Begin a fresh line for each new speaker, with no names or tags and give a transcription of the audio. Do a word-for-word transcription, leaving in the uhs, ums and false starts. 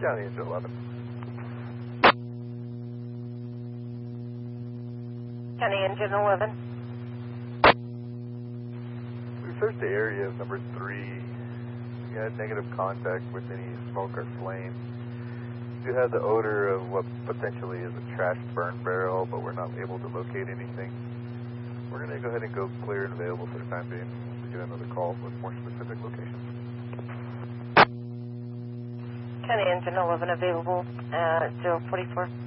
County Engine eleven.
County Engine eleven.
We searched the area of number three. We had negative contact with any smoke or flame. We do have the odor of what potentially is a trash burn barrel, but we're not able to locate anything. We're going to go ahead and go clear and available for the time being. We'll get another call with more specific locations.
County Engine eleven available at zero forty-four.